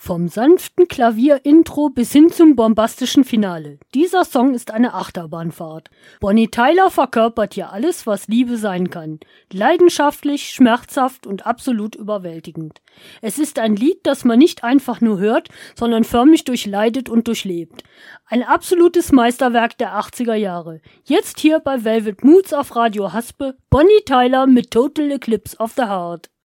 Vom sanften Klavier-Intro bis hin zum bombastischen Finale. Dieser Song ist eine Achterbahnfahrt. Bonnie Tyler verkörpert hier alles, was Liebe sein kann. Leidenschaftlich, schmerzhaft und absolut überwältigend. Es ist ein Lied, das man nicht einfach nur hört, sondern förmlich durchleidet und durchlebt. Ein absolutes Meisterwerk der 80er Jahre. Jetzt hier bei Velvet Moods auf Radio Haspe, Bonnie Tyler mit Total Eclipse of the Heart.